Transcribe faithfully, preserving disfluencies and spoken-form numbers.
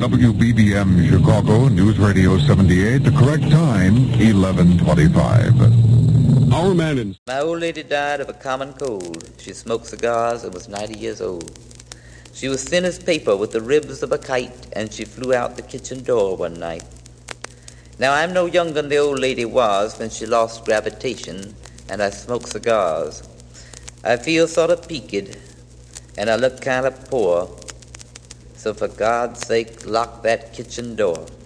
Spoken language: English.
W B B M Chicago, News Radio seventy-eight, the correct time, eleven twenty-five. Our man in... My old lady died of a common cold. She smoked cigars and was ninety years old. She was thin as paper with the ribs of a kite, and she flew out the kitchen door one night. Now, I'm no younger than the old lady was when she lost gravitation, and I smoke cigars. I feel sort of peaked, and I look kind of poor. So for God's sake, lock that kitchen door.